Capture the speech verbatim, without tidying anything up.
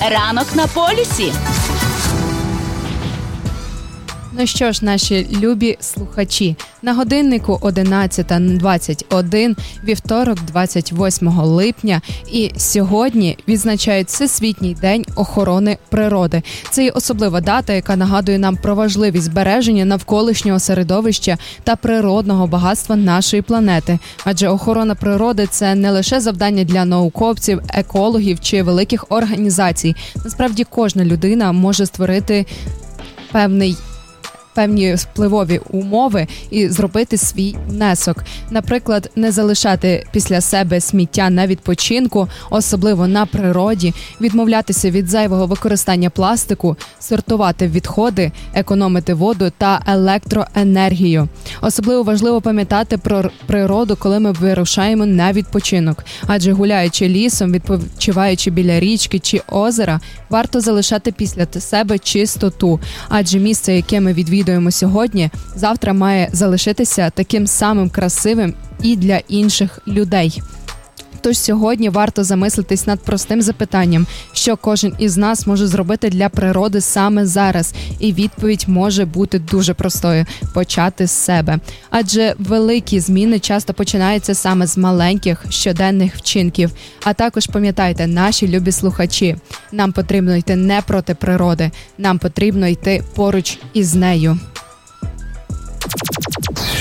Ранок на полюсі. Ну що ж, наші любі слухачі, на годиннику одинадцята двадцять один, вівторок, двадцять восьмого липня, і сьогодні відзначають Всесвітній день охорони природи. Це є особлива дата, яка нагадує нам про важливість збереження навколишнього середовища та природного багатства нашої планети. Адже охорона природи – це не лише завдання для науковців, екологів чи великих організацій. Насправді кожна людина може створити певний певні впливові умови і зробити свій внесок. Наприклад, не залишати після себе сміття на відпочинку, особливо на природі, відмовлятися від зайвого використання пластику, сортувати відходи, економити воду та електроенергію. Особливо важливо пам'ятати про природу, коли ми вирушаємо на відпочинок. Адже гуляючи лісом, відпочиваючи біля річки чи озера, варто залишати після себе чистоту. Адже місце, яке ми відвідуємо сьогодні, завтра має залишитися таким самим красивим і для інших людей. Тож сьогодні варто замислитись над простим запитанням, що кожен із нас може зробити для природи саме зараз. І відповідь може бути дуже простою – почати з себе. Адже великі зміни часто починаються саме з маленьких щоденних вчинків. А також пам'ятайте, наші любі слухачі, нам потрібно йти не проти природи, нам потрібно йти поруч із нею.